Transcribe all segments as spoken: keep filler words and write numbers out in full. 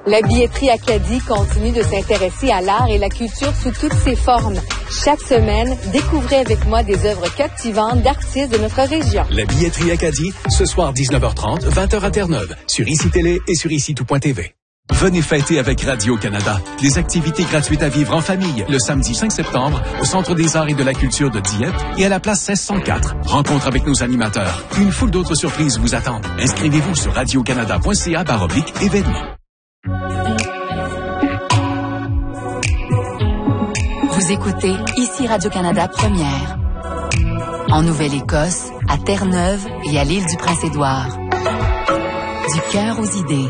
La billetterie Acadie continue de s'intéresser à l'art et la culture sous toutes ses formes. Chaque semaine, découvrez avec moi des œuvres captivantes d'artistes de notre région. La billetterie Acadie, ce soir dix-neuf heures trente, vingt heures à Terre-Neuve, sur ICI Télé et sur ici tout point t v. Venez fêter avec Radio-Canada. Des activités gratuites à vivre en famille le samedi cinq septembre au Centre des Arts et de la Culture de Dieppe et à la place seize cent quatre. Rencontre avec nos animateurs. Une foule d'autres surprises vous attendent. Inscrivez-vous sur radiocanada point c a barre oblique événements. Vous écoutez ici Radio-Canada Première. En Nouvelle-Écosse, à Terre-Neuve et à l'île du Prince-Édouard. Du cœur aux idées.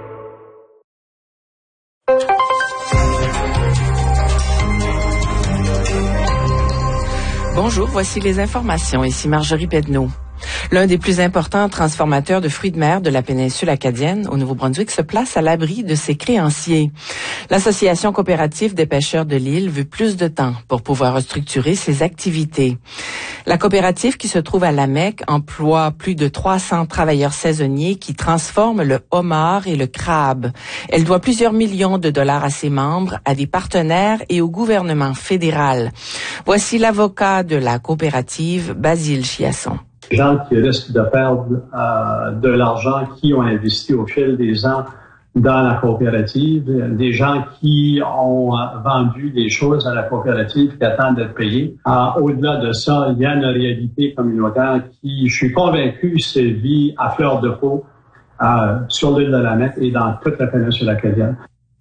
Bonjour, voici les informations. Ici Marjorie Pedneau. L'un des plus importants transformateurs de fruits de mer de la péninsule acadienne, au Nouveau-Brunswick, se place à l'abri de ses créanciers. L'Association coopérative des pêcheurs de l'île veut plus de temps pour pouvoir restructurer ses activités. La coopérative qui se trouve à Lamec emploie plus de trois cents travailleurs saisonniers qui transforment le homard et le crabe. Elle doit plusieurs millions de dollars à ses membres, à des partenaires et au gouvernement fédéral. Voici l'avocat de la coopérative, Basile Chiasson. Des gens qui risquent de perdre euh, de l'argent qui ont investi au fil des ans dans la coopérative, des gens qui ont euh, vendu des choses à la coopérative qui attendent d'être payés. Euh, au-delà de ça, il y a une réalité communautaire qui, je suis convaincu, sévit à fleur de peau euh, sur l'île de Lamec et dans toute la péninsule acadienne.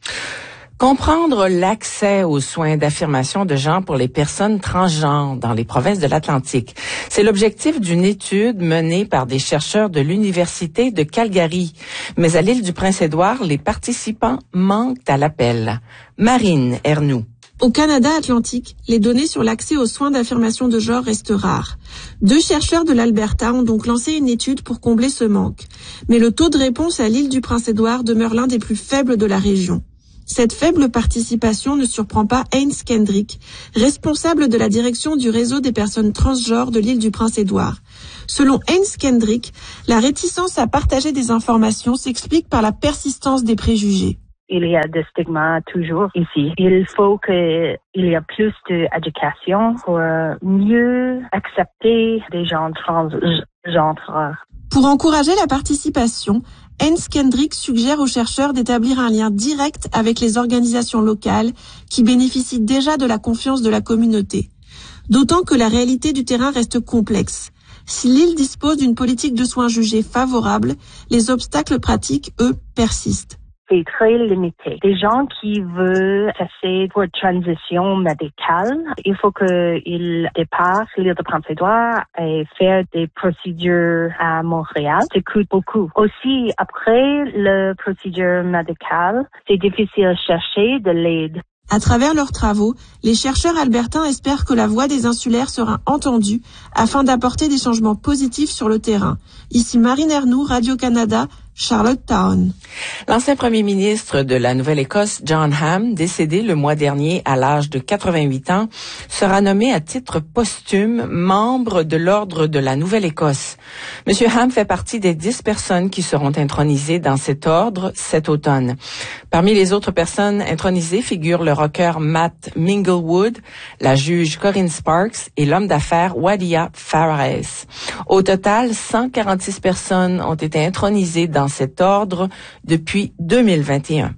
Comprendre l'accès aux soins d'affirmation de genre pour les personnes transgenres dans les provinces de l'Atlantique. C'est l'objectif d'une étude menée par des chercheurs de l'Université de Calgary. Mais à l'île du Prince-Édouard, les participants manquent à l'appel. Marine Ernoux. Au Canada Atlantique, les données sur l'accès aux soins d'affirmation de genre restent rares. Deux chercheurs de l'Alberta ont donc lancé une étude pour combler ce manque. Mais le taux de réponse à l'île du Prince-Édouard demeure l'un des plus faibles de la région. Cette faible participation ne surprend pas Haynes Kendrick, responsable de la direction du réseau des personnes transgenres de l'île du Prince-Édouard. Selon Haynes Kendrick, la réticence à partager des informations s'explique par la persistance des préjugés. Il y a des stigmas toujours ici. Il faut qu'il y ait plus d'éducation pour mieux accepter des gens transgenres. Pour encourager la participation, Haynes Kendrick suggère aux chercheurs d'établir un lien direct avec les organisations locales qui bénéficient déjà de la confiance de la communauté. D'autant que la réalité du terrain reste complexe. Si l'île dispose d'une politique de soins jugée favorable, les obstacles pratiques, eux, persistent. C'est très limité. Des gens qui veulent passer pour une transition médicale, il faut qu'ils dépassent l'île de Prince-Édouard et faire des procédures à Montréal. Ça coûte beaucoup. Aussi, après la procédure médicale, c'est difficile de chercher de l'aide. À travers leurs travaux, les chercheurs albertains espèrent que la voix des insulaires sera entendue afin d'apporter des changements positifs sur le terrain. Ici Marine Ernoux, Radio-Canada, Charlottetown. L'ancien premier ministre de la Nouvelle-Écosse, John Ham, décédé le mois dernier à l'âge de quatre-vingt-huit ans, sera nommé à titre posthume membre de l'Ordre de la Nouvelle-Écosse. Monsieur Ham fait partie des dix personnes qui seront intronisées dans cet ordre cet automne. Parmi les autres personnes intronisées figurent le rocker Matt Minglewood, la juge Corinne Sparks et l'homme d'affaires Wadia Fares. Au total, cent quarante-six personnes ont été intronisées dans cet ordre depuis deux mille vingt et un.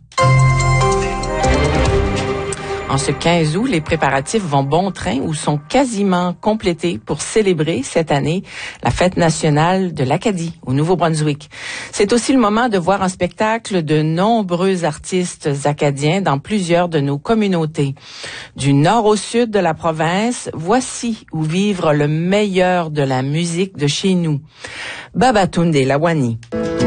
En ce quinze août, les préparatifs vont bon train ou sont quasiment complétés pour célébrer cette année la fête nationale de l'Acadie au Nouveau-Brunswick. C'est aussi le moment de voir un spectacle de nombreux artistes acadiens dans plusieurs de nos communautés. Du nord au sud de la province, voici où vivre le meilleur de la musique de chez nous. Babatunde Lawani.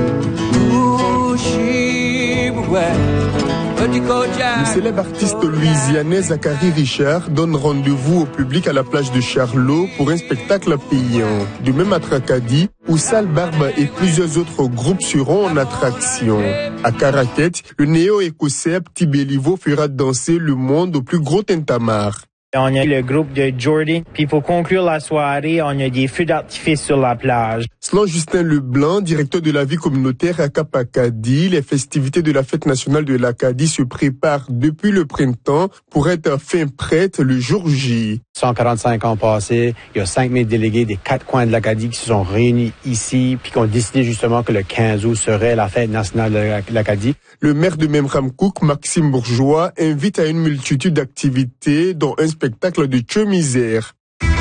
Le célèbre artiste louisianais Zachary Richard donne rendez-vous au public à la plage de Charlot pour un spectacle payant. Du même à Tracadie, où Sal Barbe et plusieurs autres groupes seront en attraction. À Caraquette, le néo-écossais Petit Béliveau fera danser le monde au plus gros tintamarre. On a le groupe de Jordan, puis pour conclure la soirée, on a des feux d'artifice sur la plage. Selon Justin Leblanc, directeur de la vie communautaire à Cap-Acadie, les festivités de la fête nationale de l'Acadie se préparent depuis le printemps pour être fin prêtes le jour J. cent quarante-cinq ans passés, il y a cinq mille délégués des quatre coins de l'Acadie qui se sont réunis ici puis qui ont décidé justement que le quinze août serait la fête nationale de l'Acadie. Le maire de Memramcook, Maxime Bourgeois, invite à une multitude d'activités, dont un spectacle de chemisère.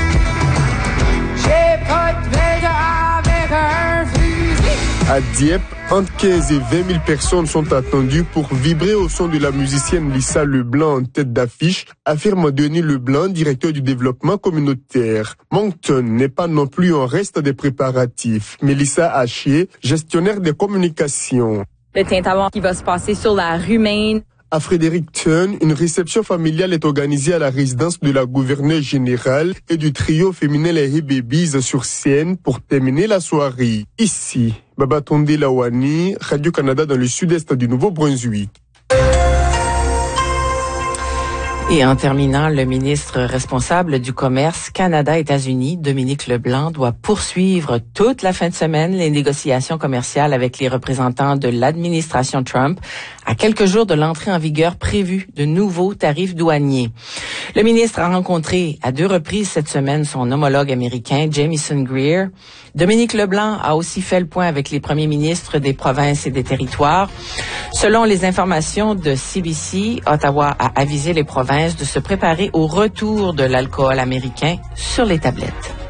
À Dieppe, entre quinze et vingt mille personnes sont attendues pour vibrer au son de la musicienne Lisa Leblanc en tête d'affiche, affirme Denis Leblanc, directeur du développement communautaire. Moncton n'est pas non plus en reste des préparatifs. Mélissa Hachier, gestionnaire des communications. Le tintamarre qui va se passer sur la rue Main. À Fredericton, une réception familiale est organisée à la résidence de la gouverneure générale et du trio féminin les Hey Babies sur scène pour terminer la soirée. Ici, Babatonde Lawani, Radio-Canada dans le sud-est du Nouveau-Brunswick. Et en terminant, le ministre responsable du commerce Canada-États-Unis, Dominique Leblanc, doit poursuivre toute la fin de semaine les négociations commerciales avec les représentants de l'administration Trump à quelques jours de l'entrée en vigueur prévue de nouveaux tarifs douaniers. Le ministre a rencontré à deux reprises cette semaine son homologue américain, Jamieson Greer. Dominique Leblanc a aussi fait le point avec les premiers ministres des provinces et des territoires. Selon les informations de C B C, Ottawa a avisé les provinces de se préparer au retour de l'alcool américain sur les tablettes.